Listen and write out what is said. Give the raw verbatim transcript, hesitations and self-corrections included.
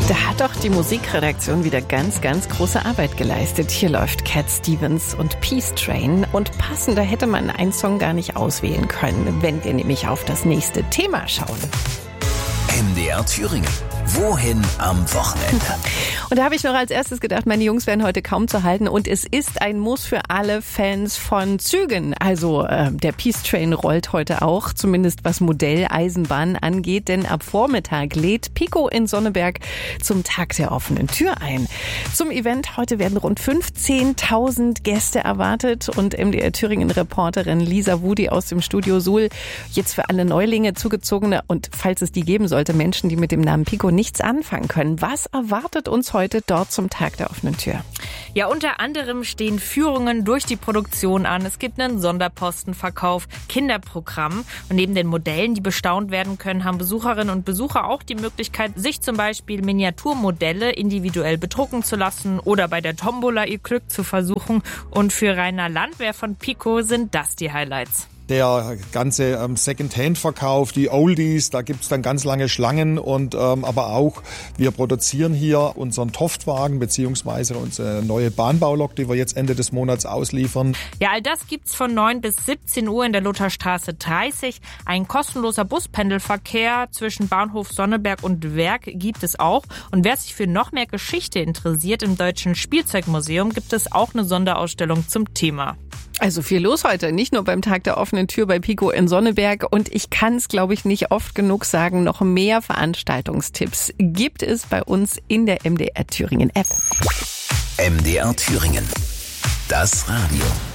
Da hat doch die Musikredaktion wieder ganz, ganz große Arbeit geleistet. Hier läuft Cat Stevens und Peace Train. Und passender hätte man einen Song gar nicht auswählen können, wenn wir nämlich auf das nächste Thema schauen. M D R Thüringen. Wohin am Wochenende? Und da habe ich noch als erstes gedacht, meine Jungs werden heute kaum zu halten. Und es ist ein Muss für alle Fans von Zügen. Also äh, der Peace Train rollt heute auch, zumindest was Modelleisenbahn angeht. Denn ab Vormittag lädt Pico in Sonneberg zum Tag der offenen Tür ein. Zum Event heute werden rund fünfzehntausend Gäste erwartet. Und M D R Thüringen-Reporterin Lisa Wudi aus dem Studio Suhl, jetzt für alle Neulinge, Zugezogene und falls es die geben sollte, Menschen, die mit dem Namen Pico nichts anfangen können. Was erwartet uns heute dort zum Tag der offenen Tür? Ja, unter anderem stehen Führungen durch die Produktion an. Es gibt einen Sonderpostenverkauf, Kinderprogramm. Und neben den Modellen, die bestaunt werden können, haben Besucherinnen und Besucher auch die Möglichkeit, sich zum Beispiel Miniaturmodelle individuell bedrucken zu lassen oder bei der Tombola ihr Glück zu versuchen. Und für Rainer Landwehr von Pico sind das die Highlights. Der ganze ähm, Second-Hand-Verkauf, die Oldies, da gibt's dann ganz lange Schlangen und ähm, aber auch, wir produzieren hier unseren Toftwagen beziehungsweise unsere neue Bahnbaulok, die wir jetzt Ende des Monats ausliefern. Ja, all das gibt's von neun bis siebzehn Uhr in der Lutherstraße dreißig. Ein kostenloser Buspendelverkehr zwischen Bahnhof Sonneberg und Werk gibt es auch. Und wer sich für noch mehr Geschichte interessiert, im Deutschen Spielzeugmuseum gibt es auch eine Sonderausstellung zum Thema. Also viel los heute, nicht nur beim Tag der offenen Tür bei Pico in Sonneberg. Und ich kann es, glaube ich, nicht oft genug sagen, noch mehr Veranstaltungstipps gibt es bei uns in der M D R Thüringen App. M D R Thüringen. Das Radio.